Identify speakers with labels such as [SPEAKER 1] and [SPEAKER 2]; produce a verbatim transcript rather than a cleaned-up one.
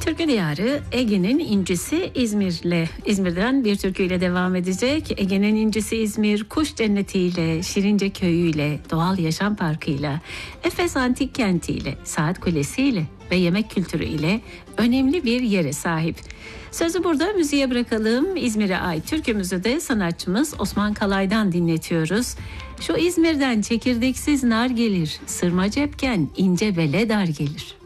[SPEAKER 1] Türkü Diyarı Ege'nin incisi İzmir'le, İzmir'den bir türküyle devam edecek. Ege'nin incisi İzmir, kuş cennetiyle, Şirince köyüyle, doğal yaşam parkıyla, Efes Antik Kentiyle, Saat Kulesi'yle ve yemek kültürüyle önemli bir yere sahip. Sözü burada müziğe bırakalım. İzmir'e ait türkümüzü de sanatçımız Osman Kalay'dan dinletiyoruz. Şu İzmir'den çekirdeksiz nar gelir, sırma cepken ince bele dar gelir.